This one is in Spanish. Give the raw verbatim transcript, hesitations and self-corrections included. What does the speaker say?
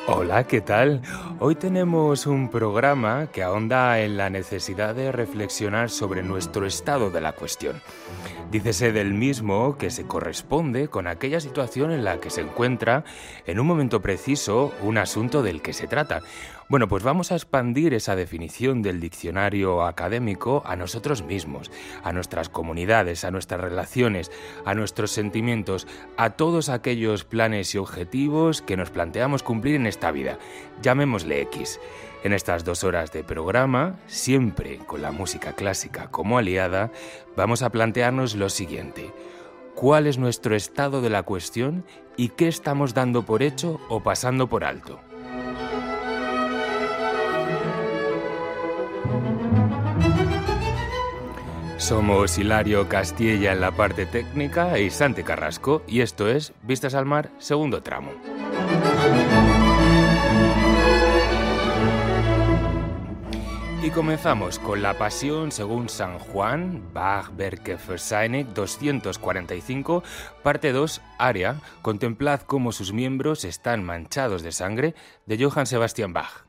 Hola, ¿qué tal? Hoy tenemos un programa que ahonda en la necesidad de reflexionar sobre nuestro estado de la cuestión. Dícese del mismo que se corresponde con aquella situación en la que se encuentra en un momento preciso un asunto del que se trata. Bueno, pues vamos a expandir esa definición del diccionario académico a nosotros mismos, a nuestras comunidades, a nuestras relaciones, a nuestros sentimientos, a todos aquellos planes y objetivos que nos planteamos cumplir en esta vida. Llamémosle X. En estas dos horas de programa, siempre con la música clásica como aliada, vamos a plantearnos lo siguiente: ¿cuál es nuestro estado de la cuestión y qué estamos dando por hecho o pasando por alto? Somos Hilario Castilla en la parte técnica y Santi Carrasco, y esto es Vistas al Mar, segundo tramo. Y comenzamos con la Pasión según San Juan, Bach, Werke für Seine, doscientos cuarenta y cinco, parte dos, aria, contemplad cómo sus miembros están manchados de sangre, de Johann Sebastian Bach.